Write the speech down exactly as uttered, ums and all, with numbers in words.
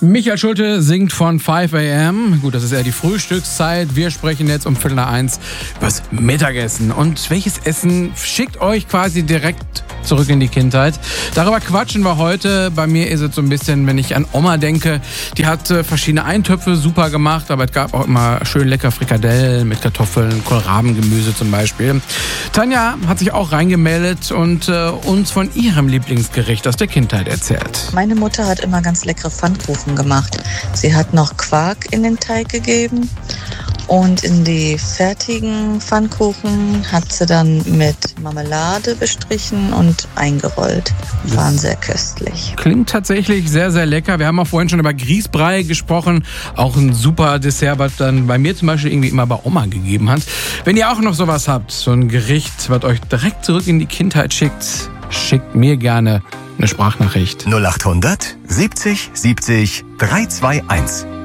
Michael Schulte singt von five a.m. Gut, das ist eher die Frühstückszeit. Wir sprechen jetzt um Viertel nach eins über das Mittagessen. Und welches Essen schickt euch quasi direkt zurück in die Kindheit? Darüber quatschen wir heute. Bei mir ist es so ein bisschen, wenn ich an Oma denke, die hat äh, verschiedene Eintöpfe super gemacht, aber es gab auch immer schön lecker Frikadellen mit Kartoffeln, Kohlrabengemüse zum Beispiel. Tanja hat sich auch reingemeldet und äh, uns von ihrem Lieblingsgericht aus der Kindheit erzählt. Meine Mutter hat immer ganz leckere Pfannkuchen gemacht. Sie hat noch Quark in den Teig gegeben und in die fertigen Pfannkuchen hat sie dann mit Marmelade bestrichen und eingerollt. Waren sehr köstlich. Klingt tatsächlich sehr, sehr lecker. Wir haben auch vorhin schon über Grießbrei gesprochen. Auch ein super Dessert, was dann bei mir zum Beispiel irgendwie immer bei Oma gegeben hat. Wenn ihr auch noch sowas habt, so ein Gericht, was euch direkt zurück in die Kindheit schickt, schickt mir gerne eine Sprachnachricht. null acht hundert siebzig siebzig drei zwei eins.